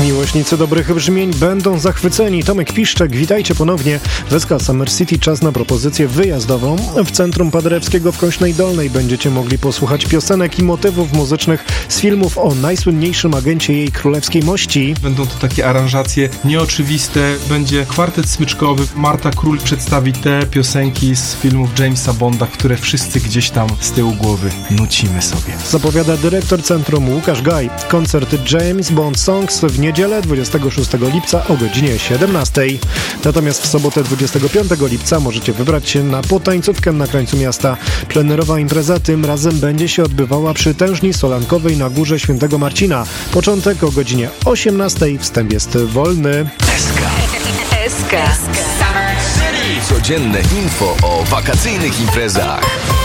Miłośnicy dobrych brzmień będą zachwyceni. Tomek Piszczek, witajcie ponownie. Weska Summer City, czas na propozycję wyjazdową. W centrum Paderewskiego w Kąśnej Dolnej będziecie mogli posłuchać piosenek i motywów muzycznych z filmów o najsłynniejszym agencie jej królewskiej mości. Będą to takie aranżacje nieoczywiste. Będzie kwartet smyczkowy. Marta Król przedstawi te piosenki z filmów Jamesa Bonda, które wszyscy gdzieś tam z tyłu głowy nucimy sobie. Zapowiada dyrektor centrum Łukasz Gaj. Koncert James Bond Songs w niedzielę 26 lipca o godzinie 17. Natomiast w sobotę 25 lipca możecie wybrać się na potańcówkę na krańcu miasta. Plenerowa impreza tym razem będzie się odbywała przy tężni solankowej na Górze Świętego Marcina. Początek o godzinie 18. Wstęp jest wolny. SK. Codzienne info o wakacyjnych imprezach.